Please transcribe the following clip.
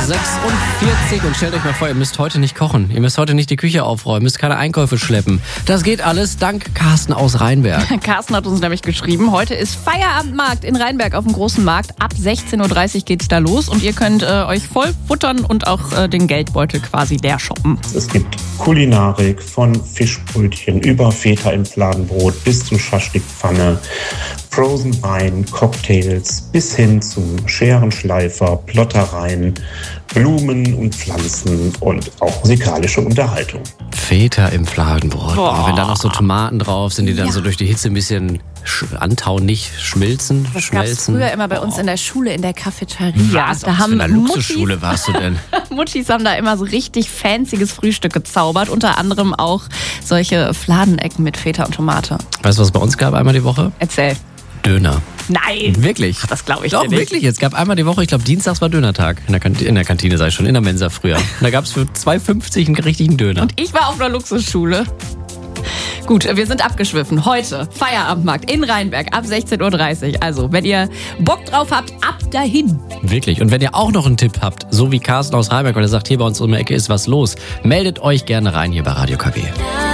6:46 und stellt euch mal vor, ihr müsst heute nicht kochen. Ihr müsst heute nicht die Küche aufräumen, müsst keine Einkäufe schleppen. Das geht alles dank Carsten aus Rheinberg. Carsten hat uns nämlich geschrieben, heute ist Feierabendmarkt in Rheinberg auf dem großen Markt. Ab 16:30 Uhr geht's da los und ihr könnt euch voll futtern und auch den Geldbeutel quasi leer shoppen. Es gibt Kulinarik von Fischbrötchen über Feta im Fladenbrot bis zu Schaschlikpfanne, Frozen Wein, Cocktails bis hin zum Scherenschleifer, Plottereien, Blumen und Pflanzen und auch musikalische Unterhaltung. Feta im Fladenbrot. Wenn da noch so Tomaten drauf sind, die dann so durch die Hitze ein bisschen antauen, nicht schmilzen, Das schmelzen. gab's früher immer bei uns in der Schule, in der Cafeteria. Was? Da Aus haben einer Luxusschule warst du denn? Muttis haben da immer so richtig fancyes Frühstück gezaubert. Unter anderem auch solche Fladenecken mit Feta und Tomate. Weißt du, was es bei uns gab einmal die Woche? Erzähl. Döner. Nein. Wirklich? Ach, das glaube ich Doch, dir nicht. wirklich. Es gab einmal die Woche, ich glaube dienstags war Dönertag. In der Kantine, sei schon, in der Mensa früher. Und da gab es für 2,50 einen richtigen Döner. Und ich war auf einer Luxusschule. Gut, wir sind abgeschwiffen. Heute Feierabendmarkt in Rheinberg ab 16:30 Uhr. Also, wenn ihr Bock drauf habt, ab dahin. Wirklich. Und wenn ihr auch noch einen Tipp habt, so wie Carsten aus Rheinberg, weil er sagt, hier bei uns um die Ecke ist was los, meldet euch gerne rein hier bei Radio KW.